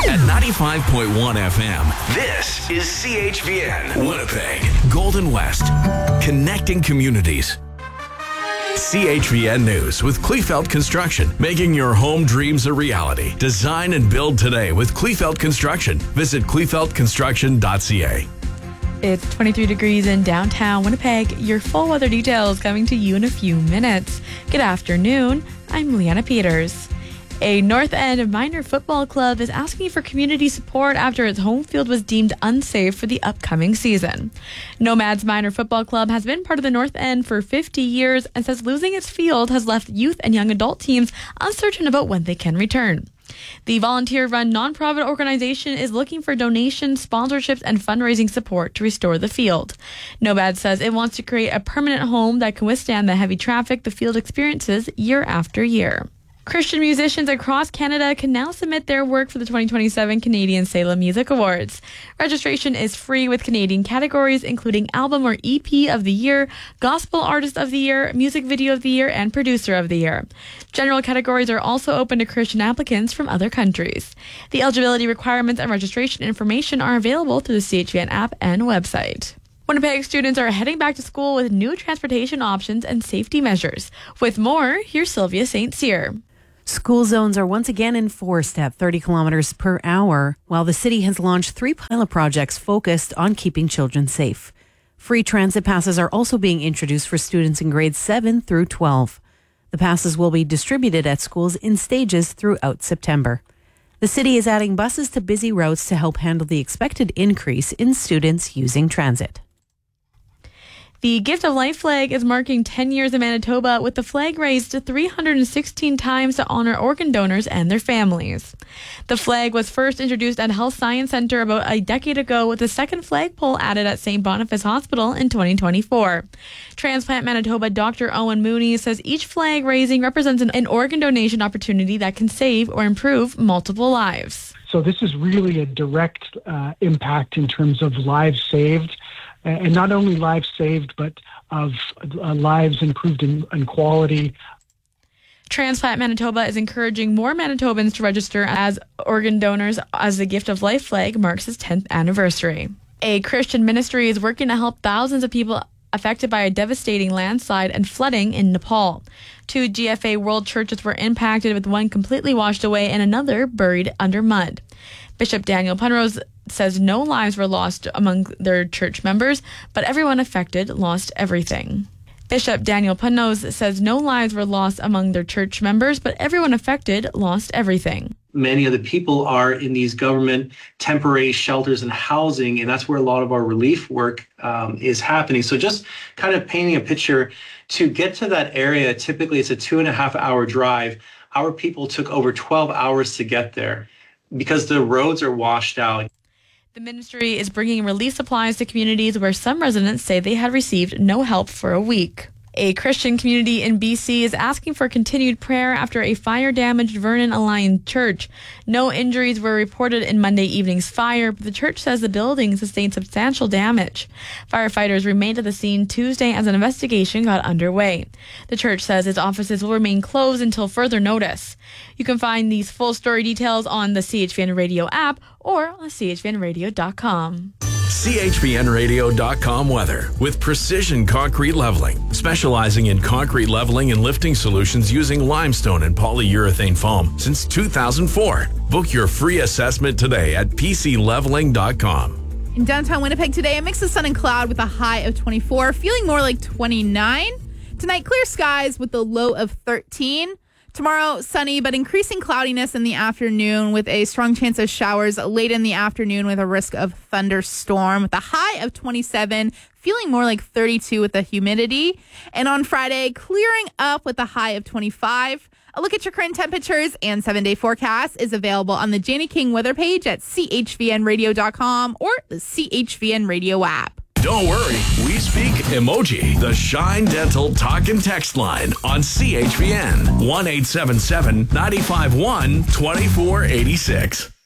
At 95.1 FM, this is CHVN, Winnipeg, Golden West, connecting communities. CHVN News with Kleefeld Construction, making your home dreams a reality. Design and build today with Kleefeld Construction. Visit kleefeldconstruction.ca. It's 23 degrees in downtown Winnipeg. Your full weather details coming to you in a few minutes. Good afternoon. I'm Leanna Peters. A North End minor football club is asking for community support after its home field was deemed unsafe for the upcoming season. Nomads Minor Football Club has been part of the North End for 50 years and says losing its field has left youth and young adult teams uncertain about when they can return. The volunteer-run nonprofit organization is looking for donations, sponsorships, and fundraising support to restore the field. Nomad says it wants to create a permanent home that can withstand the heavy traffic the field experiences year after year. Christian musicians across Canada can now submit their work for the 2027 Canadian Salem Music Awards. Registration is free with Canadian categories including Album or EP of the Year, Gospel Artist of the Year, Music Video of the Year, and Producer of the Year. General categories are also open to Christian applicants from other countries. The eligibility requirements and registration information are available through the CHVN app and website. Winnipeg students are heading back to school with new transportation options and safety measures. With more, here's Sylvia St. Cyr. School zones are once again enforced at 30 kilometers per hour, while the city has launched 3 pilot projects focused on keeping children safe. Free transit passes are also being introduced for students in grades 7 through 12. The passes will be distributed at schools in stages throughout September. The city is adding buses to busy routes to help handle the expected increase in students using transit. The Gift of Life flag is marking 10 years in Manitoba, with the flag raised 316 times to honor organ donors and their families. The flag was first introduced at Health Science Centre about a decade ago, with the second flagpole added at St. Boniface Hospital in 2024. Transplant Manitoba Dr. Owen Mooney says each flag raising represents an organ donation opportunity that can save or improve multiple lives. So this is really a direct impact in terms of lives saved. And not only lives saved, but of lives improved in quality. Transplant Manitoba is encouraging more Manitobans to register as organ donors as the Gift of Life flag marks its 10th anniversary. A Christian ministry is working to help thousands of people affected by a devastating landslide and flooding in Nepal. 2 GFA World churches were impacted, with one completely washed away and another buried under mud. Bishop Daniel Penrose says no lives were lost among their church members, but everyone affected lost everything. Bishop Daniel Penrose says no lives were lost among their church members, but everyone affected lost everything. Many of the people are in these government temporary shelters and housing, and that's where a lot of our relief work is happening. So just kind of painting a picture, to get to that area, typically it's a 2.5-hour drive. Our people took over 12 hours to get there because the roads are washed out. The ministry is bringing relief supplies to communities where some residents say they had received no help for a week. A Christian community in BC is asking for continued prayer after a fire-damaged Vernon Aligned Church. No injuries were reported in Monday evening's fire, but the church says the building sustained substantial damage. Firefighters remained at the scene Tuesday as an investigation got underway. The church says its offices will remain closed until further notice. You can find these full story details on the CHVN Radio app or on chvnradio.com. CHVNradio.com weather with Precision Concrete Leveling, specializing in concrete leveling and lifting solutions using limestone and polyurethane foam since 2004. Book your free assessment today at PCLeveling.com. In downtown Winnipeg today, a mix of sun and cloud with a high of 24, feeling more like 29. Tonight, clear skies with a low of 13. Tomorrow, sunny, but increasing cloudiness in the afternoon with a strong chance of showers late in the afternoon with a risk of thunderstorm with a high of 27, feeling more like 32 with the humidity. And on Friday, clearing up with a high of 25. A look at your current temperatures and 7-day forecast is available on the Janie King weather page at chvnradio.com or the CHVN Radio app. Don't worry, we speak emoji. The Shine Dental talk and text line on CHVN 1-877-951-2486.